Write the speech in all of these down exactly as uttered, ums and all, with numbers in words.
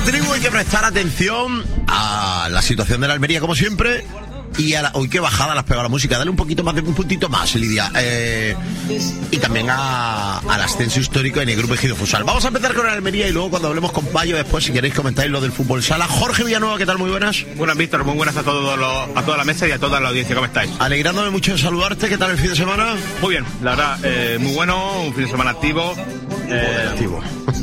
tribu hay que prestar atención a la situación de la Almería, como siempre. Y a la, hoy qué bajada las pegado la música. Dale un poquito más, de un puntito más, Lidia. Eh, y también a, al ascenso histórico en el Grupo Ejido Futsal. Vamos a empezar con el Almería y luego cuando hablemos con Payo, después si queréis comentáis lo del fútbol sala. Jorge Villanueva, ¿qué tal? Muy buenas. Buenas, Víctor. Muy buenas a todos los, a toda la mesa y a toda la audiencia. ¿Cómo estáis? Alegrándome mucho de saludarte. ¿Qué tal el fin de semana? Muy bien, la verdad, eh, muy bueno. Un fin de semana activo. Eh, activo.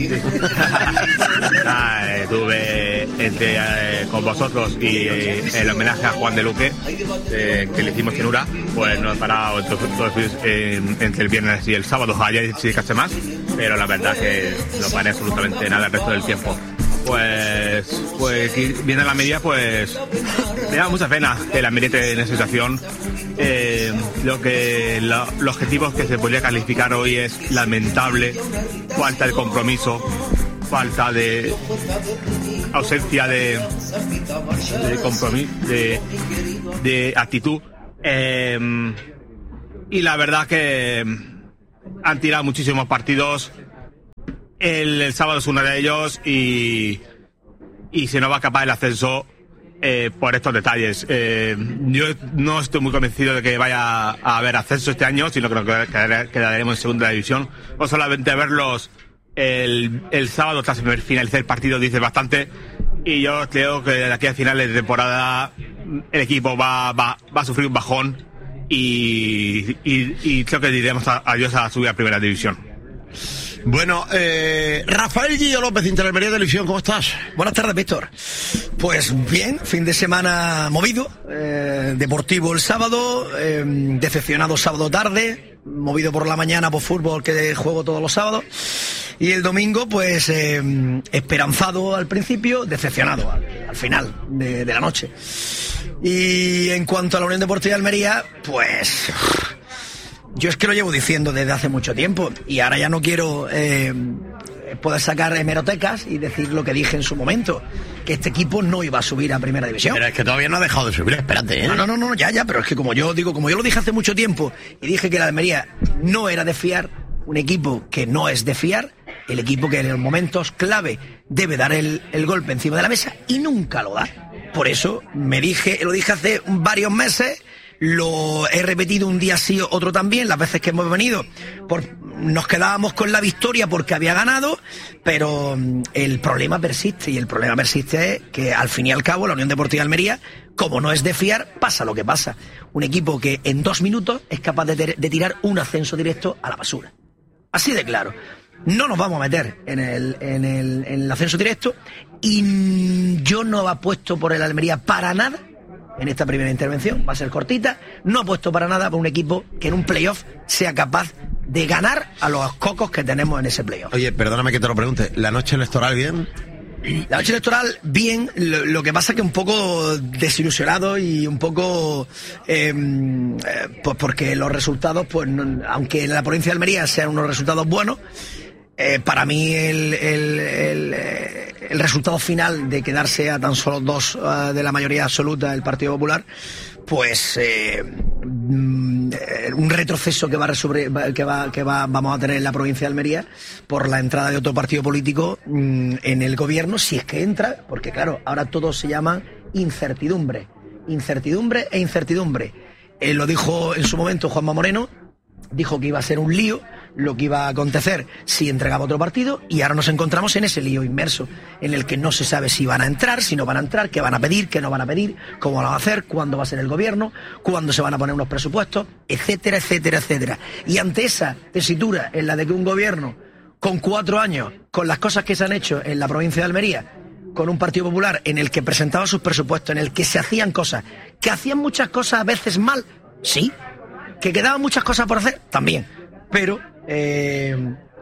ah, eh, estuve entre, eh, con vosotros y eh, el homenaje a Juan de Luque, eh, que le hicimos en Ura. Pues no he parado entonces, eh, entre el viernes y el sábado. Ayer sí descansé más, pero la verdad que no paré absolutamente nada el resto del tiempo. Pues, pues viendo la Almería, pues me da mucha pena que la Almería esté en esa situación. Eh, lo que lo, los objetivos que se podría calificar hoy es lamentable: falta de compromiso, falta de ausencia de, de compromiso, de, de actitud, eh, y la verdad que han tirado muchísimos partidos. El, el sábado es uno de ellos y, y se nos va a escapar el ascenso eh, por estos detalles. Eh, yo no estoy muy convencido de que vaya a haber ascenso este año, sino que quedaremos en segunda división. O solamente verlos el, el sábado tras finalizar el partido dice bastante. Y yo creo que de aquí a finales de temporada el equipo va, va, va a sufrir un bajón y, y, y creo que diremos adiós a subir a primera división. Bueno, eh, Rafael Guillo López, Inter Almería Televisión, ¿cómo estás? Buenas tardes, Víctor. Pues bien, fin de semana movido, eh, deportivo el sábado, eh, decepcionado sábado tarde, movido por la mañana por fútbol que juego todos los sábados, y el domingo pues eh, esperanzado al principio, decepcionado al, al final de, de la noche. Y en cuanto a la Unión Deportiva de Almería, pues... yo es que lo llevo diciendo desde hace mucho tiempo y ahora ya no quiero eh, poder sacar hemerotecas y decir lo que dije en su momento, que este equipo no iba a subir a primera división. Pero es que todavía no ha dejado de subir, espérate, ¿eh? No, no, no, no, ya, ya, pero es que como yo digo, como yo lo dije hace mucho tiempo y dije que la Almería no era de fiar, un equipo que no es de fiar, el equipo que en los momentos clave debe dar el, el golpe encima de la mesa y nunca lo da. Por eso me dije, lo dije hace varios meses. Lo he repetido un día sí, otro también, las veces que hemos venido. Por, nos quedábamos con la victoria porque había ganado, pero el problema persiste, y el problema persiste es que al fin y al cabo la Unión Deportiva de Almería, como no es de fiar, pasa lo que pasa. Un equipo que en dos minutos es capaz de, ter, de tirar un ascenso directo a la basura. Así de claro. No nos vamos a meter en el, en el, en el ascenso directo y yo no apuesto por el Almería para nada. En esta primera intervención va a ser cortita. No apuesto para nada por un equipo que en un playoff sea capaz de ganar a los cocos que tenemos en ese playoff. Oye, perdóname que te lo pregunte, ¿la noche electoral bien? La noche electoral bien, lo, lo que pasa es que un poco desilusionado y un poco eh, pues porque los resultados, pues no, aunque en la provincia de Almería sean unos resultados buenos, Eh, para mí el, el, el, el resultado final de quedarse a tan solo dos uh, de la mayoría absoluta del Partido Popular, pues eh, un retroceso que va a sobre, que va que va vamos a tener en la provincia de Almería por la entrada de otro partido político mm, en el gobierno, si es que entra, porque claro, ahora todo se llama incertidumbre, incertidumbre e incertidumbre. Eh, lo dijo en su momento Juanma Moreno, dijo que iba a ser un lío lo que iba a acontecer si entregaba otro partido, y ahora nos encontramos en ese lío inmerso en el que no se sabe si van a entrar, si no van a entrar, qué van a pedir, qué no van a pedir, cómo lo van a hacer, cuándo va a ser el gobierno, cuándo se van a poner unos presupuestos, etcétera, etcétera, etcétera. Y ante esa tesitura en la de que un gobierno con cuatro años, con las cosas que se han hecho en la provincia de Almería, con un Partido Popular en el que presentaba sus presupuestos, en el que se hacían cosas, que hacían muchas cosas a veces mal, sí, que quedaban muchas cosas por hacer, también, pero eh,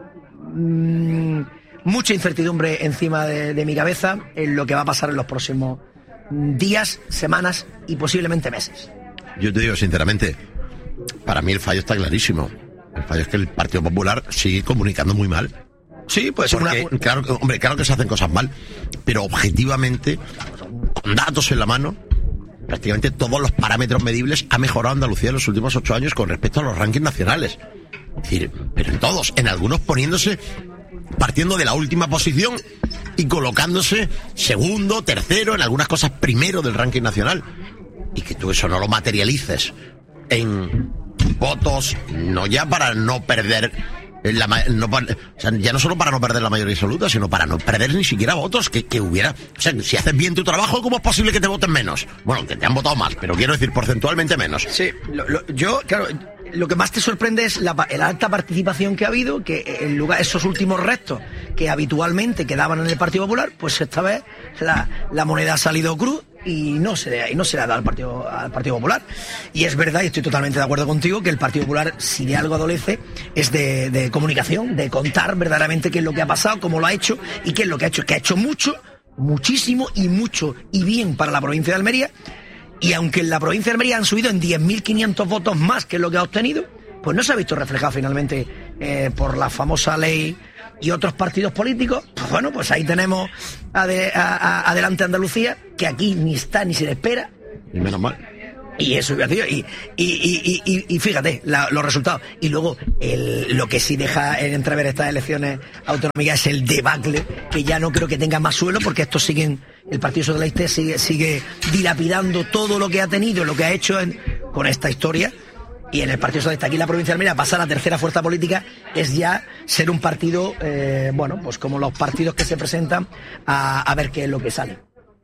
mmm, mucha incertidumbre encima de, de mi cabeza en lo que va a pasar en los próximos días, semanas y posiblemente meses. Yo te digo sinceramente, para mí el fallo está clarísimo. El fallo es que el Partido Popular sigue comunicando muy mal. Sí, pues porque, una... claro, hombre, claro que se hacen cosas mal, pero objetivamente, con datos en la mano, prácticamente todos los parámetros medibles ha mejorado Andalucía en los últimos ocho años con respecto a los rankings nacionales. Es decir, pero en todos, en algunos poniéndose, partiendo de la última posición y colocándose segundo, tercero, en algunas cosas primero del ranking nacional. Y que tú eso no lo materialices en votos, no ya para no perder la, no, o sea, ya no solo para no perder la mayoría absoluta, sino para no perder ni siquiera votos, que, que hubiera, o sea, si haces bien tu trabajo, ¿cómo es posible que te voten menos? Bueno, que te han votado más, pero quiero decir porcentualmente menos. Sí, lo, lo, yo, claro, lo que más te sorprende es la, la alta participación que ha habido, que en lugar esos últimos restos que habitualmente quedaban en el Partido Popular, pues esta vez la, la moneda ha salido cruz y no se le, y no se le ha dado al Partido, al Partido Popular. Y es verdad, y estoy totalmente de acuerdo contigo, que el Partido Popular, si de algo adolece, es de, de comunicación, de contar verdaderamente qué es lo que ha pasado, cómo lo ha hecho y qué es lo que ha hecho. Que ha hecho mucho, muchísimo y mucho y bien para la provincia de Almería. Y aunque en la provincia de Almería han subido en diez mil quinientos votos más que lo que ha obtenido, pues no se ha visto reflejado finalmente eh, por la famosa ley y otros partidos políticos. Pues bueno, pues ahí tenemos ade- a, a, adelante Andalucía, que aquí ni está ni se le espera. Y menos mal. Y eso, y, y, y, y, y fíjate la, los resultados. Y luego el, lo que sí deja en entrever estas elecciones autonómicas es el debacle, que ya no creo que tenga más suelo, porque estos siguen, el Partido Socialista sigue, sigue dilapidando todo lo que ha tenido, lo que ha hecho en, con esta historia. Y en el Partido Socialista, aquí en la provincia de Almería, pasar a la tercera fuerza política es ya ser un partido, eh, bueno, pues como los partidos que se presentan a, a ver qué es lo que sale.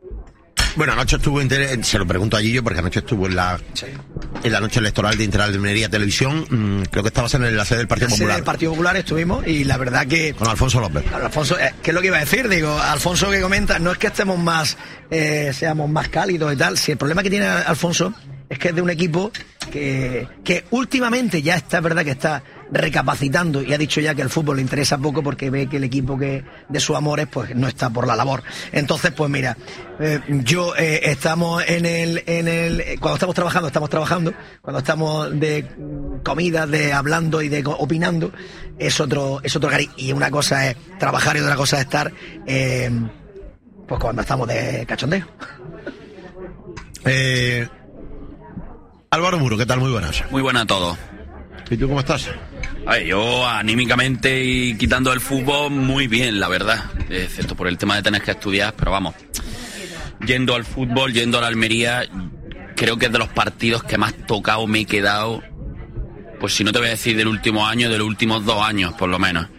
Bueno, anoche estuvo, en, se lo pregunto a Gillo, porque anoche estuvo en la sí. en la noche electoral de Inter Almería Televisión. Mmm, creo que estabas en la sede del Partido la Popular. En el Partido Popular estuvimos, y la verdad que... Con Alfonso López. Alfonso, eh, ¿qué es lo que iba a decir? Digo, Alfonso que comenta, no es que estemos más, eh, seamos más cálidos y tal. Si el problema que tiene Alfonso es que es de un equipo que, que últimamente ya está, es verdad que está recapacitando, y ha dicho ya que el fútbol le interesa poco porque ve que el equipo que de sus amores pues no está por la labor. Entonces, pues mira, eh, yo eh, estamos en el, en el, cuando estamos trabajando, estamos trabajando, cuando estamos de comida, de hablando y de opinando, es otro, es otro cariño. Y una cosa es trabajar y otra cosa es estar, eh, pues cuando estamos de cachondeo. Eh, Álvaro Muro, ¿qué tal? Muy buenas. Muy buenas a todos. ¿Y tú cómo estás? A ver, yo anímicamente y quitando el fútbol muy bien, la verdad, excepto por el tema de tener que estudiar, pero vamos, yendo al fútbol, yendo a la Almería, creo que es de los partidos que más tocado me he quedado, pues si no te voy a decir del último año, de los últimos dos años por lo menos.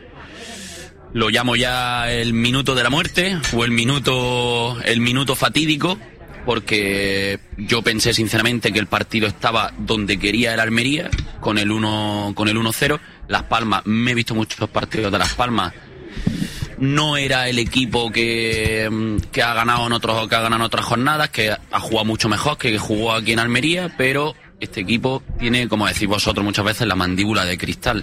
Lo llamo ya el minuto de la muerte o el minuto, el minuto fatídico, porque yo pensé sinceramente que el partido estaba donde quería el Almería, con el uno con el uno cero. Las Palmas, me he visto muchos partidos de Las Palmas, no era el equipo que, que ha ganado en otros que ha ganado en otras jornadas, que ha jugado mucho mejor que jugó aquí en Almería, pero este equipo tiene, como decís vosotros muchas veces, la mandíbula de cristal.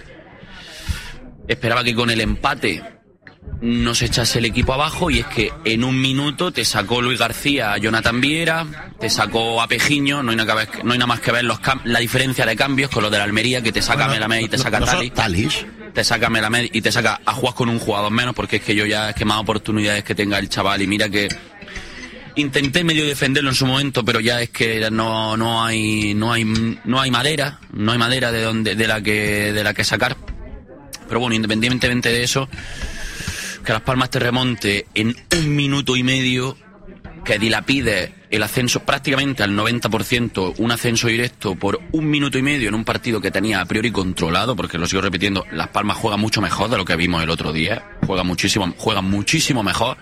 Esperaba que con el empate no se echase el equipo abajo, y es que en un minuto te sacó Luis García a Jonathan Viera, te sacó a Pejiño, no hay nada, que ver, no hay nada más que ver los cam- la diferencia de cambios con lo de la Almería, que te saca bueno, Melamed y te saca no, no Talis, Talis, te saca Melamed y te saca a jugar con un jugador menos, porque es que yo ya es que más oportunidades que tenga el chaval, y mira que intenté medio defenderlo en su momento, pero ya es que no no hay no hay no hay madera, no hay madera de donde de la que de la que sacar. Pero bueno, independientemente de eso, que Las Palmas te remonte en un minuto y medio, que dilapide el ascenso prácticamente al noventa por ciento, un ascenso directo por un minuto y medio en un partido que tenía a priori controlado, porque lo sigo repitiendo, Las Palmas juega mucho mejor de lo que vimos el otro día, juega muchísimo, juega muchísimo mejor,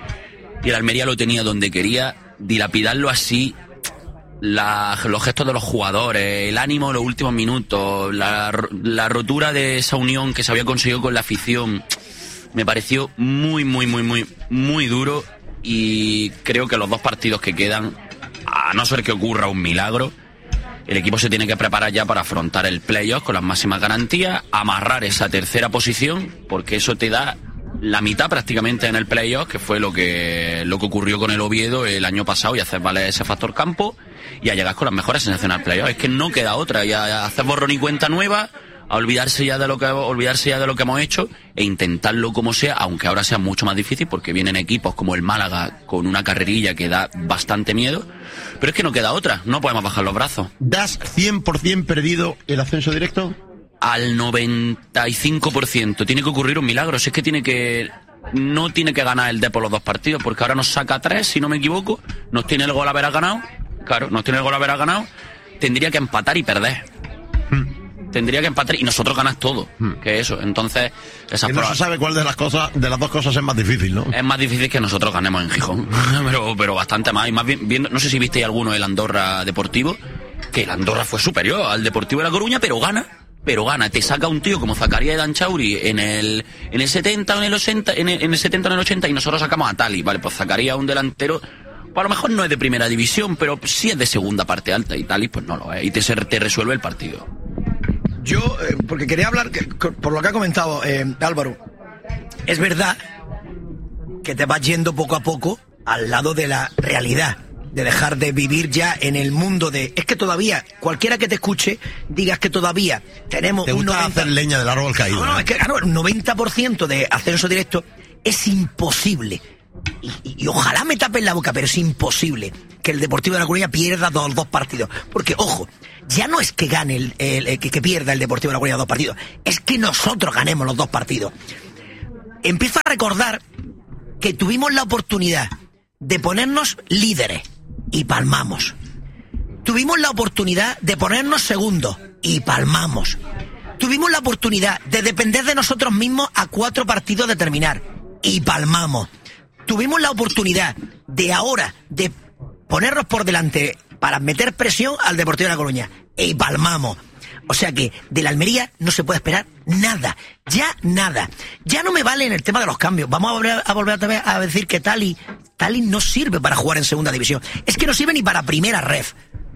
y el Almería lo tenía donde quería. Dilapidarlo así, la, los gestos de los jugadores, el ánimo en los últimos minutos, la, la rotura de esa unión que se había conseguido con la afición, me pareció muy, muy, muy, muy, muy duro, y creo que los dos partidos que quedan, a no ser que ocurra un milagro, el equipo se tiene que preparar ya para afrontar el playoff con las máximas garantías, amarrar esa tercera posición, porque eso te da la mitad prácticamente en el playoff, que fue lo que, lo que ocurrió con el Oviedo el año pasado, y hacer valer ese factor campo, y a llegar con las mejores sensaciones al playoff. Es que no queda otra, y a hacer borrón y cuenta nueva, a olvidarse ya de lo que olvidarse ya de lo que hemos hecho e intentarlo como sea, aunque ahora sea mucho más difícil porque vienen equipos como el Málaga con una carrerilla que da bastante miedo, pero es que no queda otra, no podemos bajar los brazos. ¿Das cien por ciento perdido el ascenso directo? Al noventa y cinco por ciento. Tiene que ocurrir un milagro, si es que tiene que no tiene que ganar el Depor los dos partidos, porque ahora nos saca tres, si no me equivoco, nos tiene el gol haber ganado, claro, nos tiene el gol haber ganado, tendría que empatar y perder. Hmm. Tendría que empatar y nosotros ganas todo, hmm. que eso, entonces... Esas que no se sabe cuál de las cosas, de las dos cosas es más difícil, ¿no? Es más difícil que nosotros ganemos en Gijón, pero, pero bastante más, y más bien, viendo, no sé si visteis alguno el Andorra Deportivo, que el Andorra fue superior al Deportivo de La Coruña, pero gana. Pero gana, te saca un tío como Zakaria Danchauri en el en el setenta o en el ochenta, en el, en el setenta o en el ochenta, y nosotros sacamos a Tali, vale, pues Zakaria un delantero, pues a lo mejor no es de primera división, pero sí es de segunda parte alta, y Tali pues no lo es, y te, te resuelve el partido. Yo, eh, porque quería hablar, que, por lo que ha comentado eh, Álvaro, es verdad que te vas yendo poco a poco al lado de la realidad, de dejar de vivir ya en el mundo de... Es que todavía, cualquiera que te escuche, digas que todavía tenemos te gusta un noventa... hacer leña del árbol caído. No, no, ¿no? Es que claro, el noventa por ciento de ascenso directo es imposible. Y, y, y ojalá me tapen la boca, pero es imposible que el Deportivo de La Coruña pierda dos, dos partidos. Porque, ojo, ya no es que gane el, el, el que, que pierda el Deportivo de La Coruña dos partidos, es que nosotros ganemos los dos partidos. Empiezo a recordar que tuvimos la oportunidad de ponernos líderes y palmamos. Tuvimos la oportunidad de ponernos segundos y palmamos. Tuvimos la oportunidad de depender de nosotros mismos a cuatro partidos de terminar y palmamos. Tuvimos la oportunidad de ahora de ponernos por delante para meter presión al Deportivo de La Coruña y palmamos. O sea que de la Almería no se puede esperar nada, ya nada. Ya no me vale en el tema de los cambios. Vamos a volver a, volver otra vez a decir que Tali, Tali no sirve para jugar en segunda división. Es que no sirve ni para primera ref.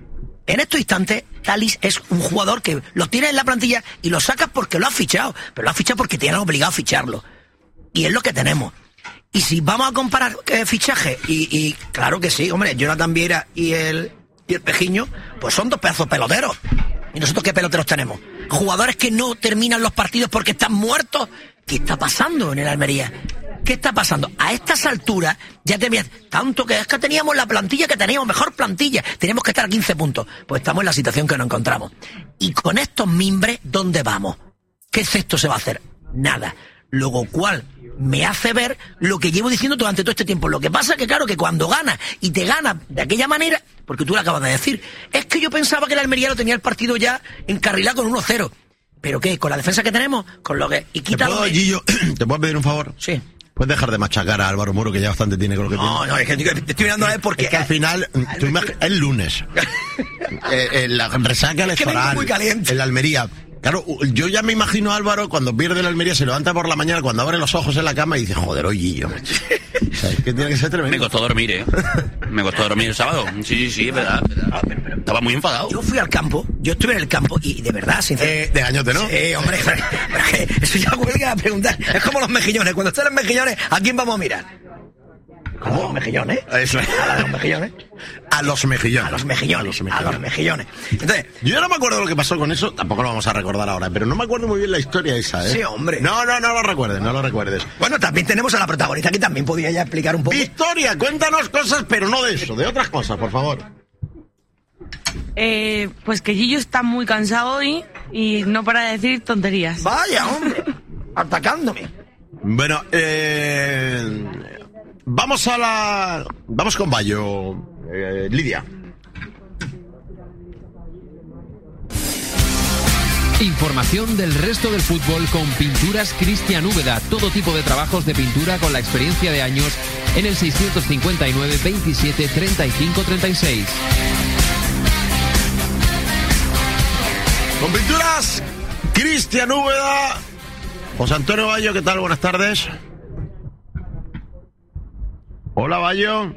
En estos instantes, Talis es un jugador que lo tienes en la plantilla y lo sacas porque lo has fichado. Pero lo has fichado porque te han obligado a ficharlo. Y es lo que tenemos. Y si vamos a comparar eh, fichaje, y, y claro que sí, hombre, Jonathan Viera y el, y el Pejiño, pues son dos pedazos peloteros. ¿Y nosotros qué peloteros tenemos? Jugadores que no terminan los partidos porque están muertos. ¿Qué está pasando en el Almería? ¿Qué está pasando? A estas alturas ya te veas tanto que es que teníamos la plantilla que teníamos, mejor plantilla, teníamos que estar a quince puntos. Pues estamos en la situación que nos encontramos. Y con estos mimbres, ¿dónde vamos? ¿Qué sexto se va a hacer? Nada. Luego, ¿cuál? Me hace ver lo que llevo diciendo durante todo este tiempo. Lo que pasa es que, claro, que cuando ganas y te ganas de aquella manera, porque tú lo acabas de decir, es que yo pensaba que el Almería lo tenía el partido ya encarrilado con uno cero. ¿Pero qué? ¿Con la defensa que tenemos? Con lo que... Y quítalo. ¿Te puedo, Gillo, ¿te puedo pedir un favor? Sí. Puedes dejar de machacar a Álvaro Moro, que ya bastante tiene con lo que no, tiene. No, es que te estoy mirando a él porque... Es que al final, tú imag- el lunes, eh, eh, la resaca electoral, muy caliente. en la Almería... Claro, yo ya me imagino a Álvaro cuando pierde la Almería, se levanta por la mañana, cuando abre los ojos en la cama y dice, joder, oye, yo. ¿Sabes qué tiene que ser tremendo? Me costó dormir, ¿eh? Me costó dormir el sábado. Sí, sí, sí, es verdad. verdad. Estaba muy enfadado. Yo fui al campo, yo estuve en el campo y de verdad, sinceramente... Eh, de gañote, ¿no? Sí, hombre, eso ya huelga a preguntar. Es como los mejillones. Cuando están los mejillones, ¿a quién vamos a mirar? ¿A los mejillones? Eso es. ¿A los mejillones? A los mejillones. A los mejillones. A los mejillones. A los mejillones. Entonces, yo ya no me acuerdo lo que pasó con eso, tampoco lo vamos a recordar ahora, pero no me acuerdo muy bien la historia esa, ¿eh? Sí, hombre. No, no, no lo recuerdes, no lo recuerdes. Bueno, también tenemos a la protagonista que también podría ya explicar un poco. Victoria, cuéntanos cosas, pero no de eso, de otras cosas, por favor. Eh, pues que Gillo está muy cansado hoy y no para de decir tonterías. Vaya, hombre, atacándome. Bueno, eh... Vamos a la... Vamos con Bayo, eh, Lidia. Información del resto del fútbol con Pinturas Cristian Úbeda. Todo tipo de trabajos de pintura con la experiencia de años en el seiscientos cincuenta y nueve veintisiete treinta y cinco treinta y seis. Con Pinturas Cristian Úbeda. José Antonio Bayo, ¿qué tal? Buenas tardes. Hola, Bayo.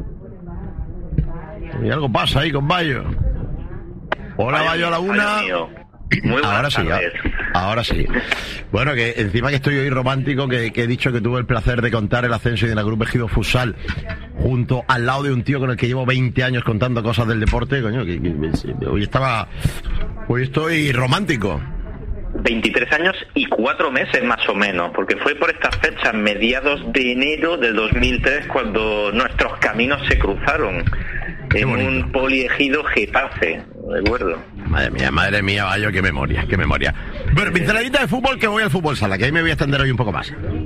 Y algo pasa ahí con Bayo. Hola, Bayo, a la una. Muy ahora sí, tardes. ahora sí. Bueno, que encima que estoy hoy romántico, que, que he dicho que tuve el placer de contar el ascenso de la Grupo Ejido Futsal junto al lado de un tío con el que llevo veinte años contando cosas del deporte, coño, que, que hoy estaba, hoy estoy romántico. veintitrés años y cuatro meses más o menos, porque fue por estas fechas, mediados de enero del dos mil tres, cuando nuestros caminos se cruzaron. Qué en bonito. Un poliejido Getafe, recuerdo. Madre mía, madre mía, Bayo, qué memoria, qué memoria. Bueno, pinceladita de fútbol, que voy al fútbol sala, que ahí me voy a extender hoy un poco más.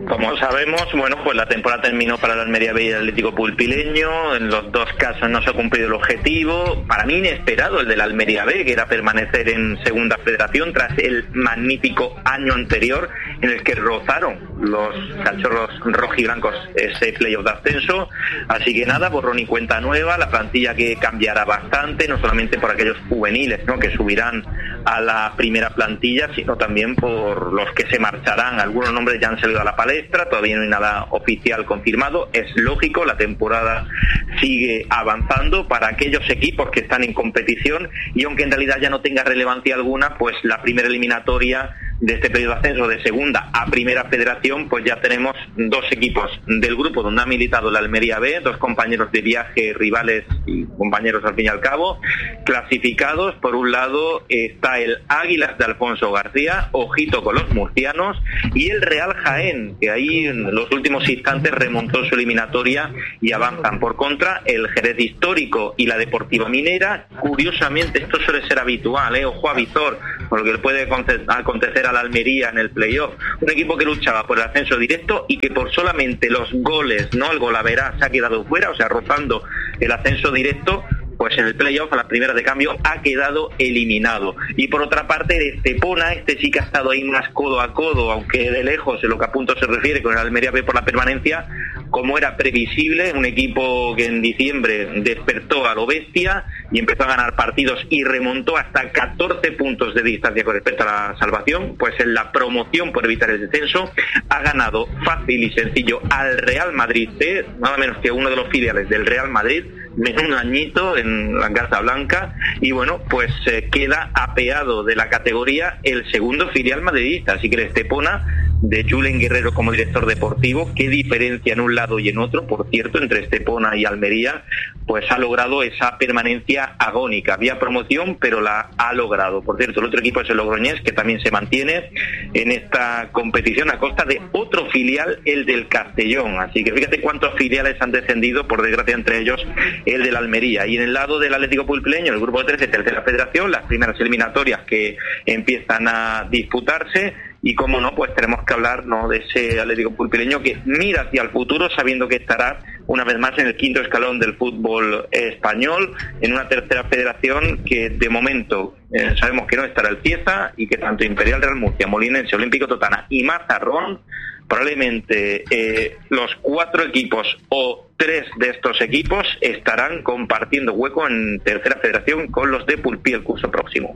Como sabemos, bueno, pues la temporada terminó para el Almería B y el Atlético Pulpileño. En los dos casos no se ha cumplido el objetivo. Para mí inesperado el del Almería B, que era permanecer en Segunda Federación tras el magnífico año anterior en el que rozaron los cachorros rojiblancos ese playoff de ascenso. Así que nada, borrón y cuenta nueva, la plantilla que cambiará bastante, no solamente por aquellos juveniles, ¿no?, que subirán a la primera plantilla, sino también por los que se marcharán. Algunos nombres ya han salido a la palestra, todavía no hay nada oficial confirmado. Es lógico, la temporada sigue avanzando para aquellos equipos que están en competición, y aunque en realidad ya no tenga relevancia alguna, pues la primera eliminatoria de este periodo de ascenso de Segunda a Primera Federación, pues ya tenemos dos equipos del grupo donde ha militado la Almería B, dos compañeros de viaje, rivales y compañeros al fin y al cabo, clasificados. Por un lado está el Águilas de Alfonso García, ojito con los murcianos, y el Real Jaén, que ahí en los últimos instantes remontó su eliminatoria y avanzan. Por contra, el Jerez Histórico y la Deportiva Minera. Curiosamente, esto suele ser habitual, ¿eh? Ojo a Vizor, por lo que le puede acontecer a la Almería en el playoff. Un equipo que luchaba por el ascenso directo y que por solamente los goles, no el golaveras, se ha quedado fuera, o sea, rozando el ascenso directo, pues en el playoff, a la primera de cambio, ha quedado eliminado. Y por otra parte, el Estepona, este sí que ha estado ahí más codo a codo, aunque de lejos, en lo que a punto se refiere, con el Almería B por la permanencia, como era previsible, un equipo que en diciembre despertó a lo bestia y empezó a ganar partidos y remontó hasta catorce puntos de distancia con respecto a la salvación. Pues en la promoción por evitar el descenso ha ganado fácil y sencillo al Real Madrid C, nada menos que uno de los filiales del Real Madrid, menos un añito en la Garza Blanca, y bueno, pues eh, queda apeado de la categoría el segundo filial madridista. Así que el Estepona, de Julen Guerrero como director deportivo, qué diferencia en un lado y en otro, por cierto, entre Estepona y Almería, pues ha logrado esa permanencia agónica. Había promoción, pero la ha logrado. Por cierto, el otro equipo es el Logroñés, que también se mantiene en esta competición a costa de otro filial, el del Castellón. Así que fíjate cuántos filiales han descendido, por desgracia, entre ellos el de la Almería. Y en el lado del Atlético Pulpileño, el grupo de trece, tercera federación, las primeras eliminatorias que empiezan a disputarse. Y como no, pues tenemos que hablar, ¿no?, de ese Atlético Pulpileño que mira hacia el futuro, sabiendo que estará una vez más en el quinto escalón del fútbol español, en una tercera federación que de momento eh, sabemos que no estará el Cieza, y que tanto Imperial Real Murcia, Molinense, Olímpico Totana y Mazarrón, probablemente eh, los cuatro equipos o tres de estos equipos estarán compartiendo hueco en tercera federación con los de Pulpí el curso próximo.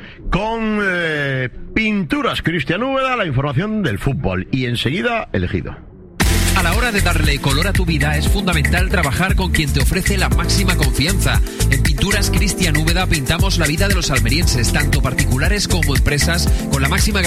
Con eh, Pinturas Cristian Úbeda, la información del fútbol, y enseguida elegido. A la hora de darle color a tu vida es fundamental trabajar con quien te ofrece la máxima confianza. En Pinturas Cristian Úbeda pintamos la vida de los almerienses, tanto particulares como empresas, con la máxima